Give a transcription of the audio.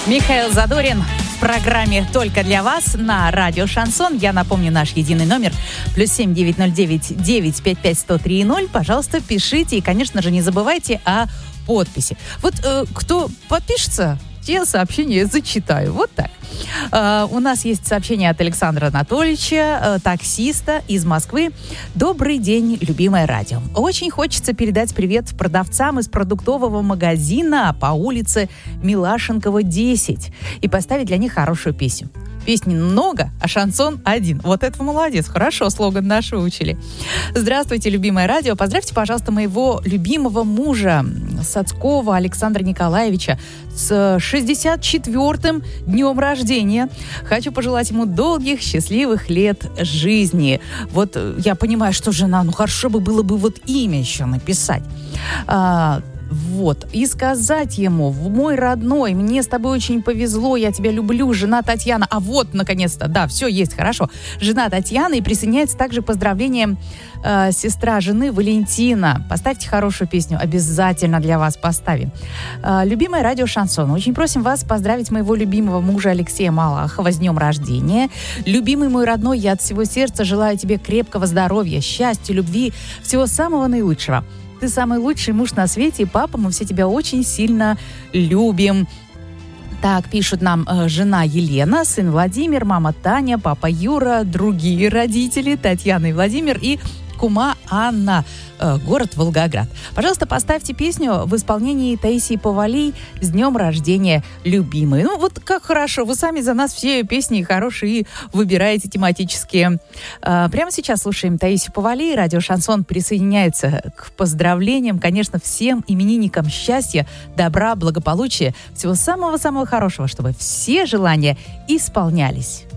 Михаил Задорин в программе «Только для вас» на радио «Шансон». Я напомню наш единый номер +7 909 955 103 0. Пожалуйста, пишите. И, конечно же, не забывайте о подписи. Вот кто подпишется, те сообщения зачитаю. Вот так. У нас есть сообщение от Александра Анатольевича, таксиста из Москвы. Добрый день, любимое радио. Очень хочется передать привет продавцам из продуктового магазина по улице Милашенкова, 10 и поставить для них хорошую песню. Песни много, а шансон один. Вот это молодец. Хорошо, слоган наш выучили. Здравствуйте, любимое радио. Поздравьте, пожалуйста, моего любимого мужа Сацкова Александра Николаевича с 64-м днем рождения. Хочу пожелать ему долгих, счастливых лет жизни. Вот я понимаю, что жена, хорошо бы было бы вот имя еще написать. Вот. И сказать ему: мой родной, мне с тобой очень повезло, я тебя люблю, жена Татьяна. А вот, наконец-то, да, все есть, хорошо. Жена Татьяна, и присоединяется также к поздравлениям сестра жены Валентина. Поставьте хорошую песню, обязательно для вас поставим. Любимое радио «Шансон». Очень просим вас поздравить моего любимого мужа Алексея Малахова с днем рождения. Любимый мой родной, я от всего сердца желаю тебе крепкого здоровья, счастья, любви, всего самого наилучшего. Ты самый лучший муж на свете, и папа, мы все тебя очень сильно любим. Так, пишут нам жена Елена, сын Владимир, мама Таня, папа Юра, другие родители, Татьяна и Владимир, и кума Анна, город Волгоград. Пожалуйста, поставьте песню в исполнении Таисии Повалий «С днем рождения, любимые». Вот как хорошо, вы сами за нас все песни хорошие выбираете тематические. Прямо сейчас слушаем Таисию Повалий. Радио «Шансон» присоединяется к поздравлениям, конечно, всем именинникам счастья, добра, благополучия, всего самого-самого хорошего, чтобы все желания исполнялись.